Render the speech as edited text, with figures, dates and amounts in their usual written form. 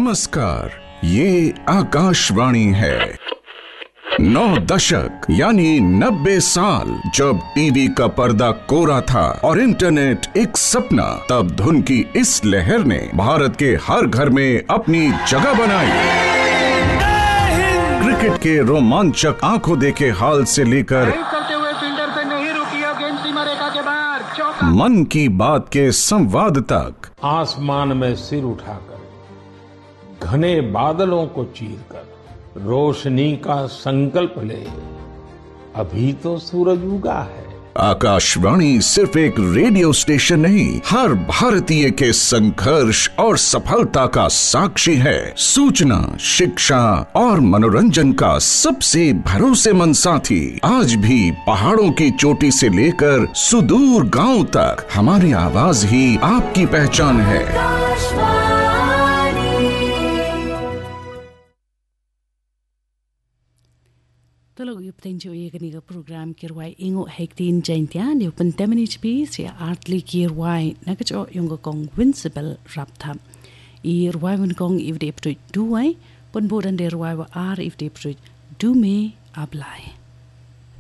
नमस्कार, ये आकाशवाणी है। 9 दशक यानी 90 साल जब टीवी का पर्दा कोरा था और इंटरनेट एक सपना, तब धुन की इस लहर ने भारत के हर घर में अपनी जगह बनाई। क्रिकेट के रोमांचक आंखों देखे हाल से लेकर मन की बात के संवाद तक, आसमान में सिर उठाकर घने बादलों को चीरकर रोशनी का संकल्प ले, अभी तो सूरज उगा है। आकाशवाणी सिर्फ एक रेडियो स्टेशन नहीं, हर भारतीय के संघर्ष और सफलता का साक्षी है। सूचना, शिक्षा और मनोरंजन का सबसे भरोसेमंद साथी। आज भी पहाड़ों की चोटी से लेकर सुदूर गांव तक हमारी आवाज ही आपकी पहचान है। Tolong you penjo ye kaniga program kirwai ingo hektin jaintia ni open temenich bi si artli kirwai nagacho yung kong winsibel rapta I rwai wun kong if de ptu duai pun bodan de rwai wa ar if de ptu du me ablai